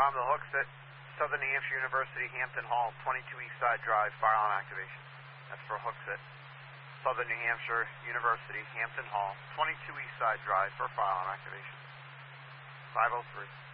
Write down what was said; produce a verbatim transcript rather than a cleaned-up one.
Tom, the hook's at Southern New Hampshire University, Hampton Hall, twenty-two East Side Drive, fire alarm activation. That's for hooks at Southern New Hampshire University, Hampton Hall, twenty-two East Side Drive for fire alarm activation. five oh three.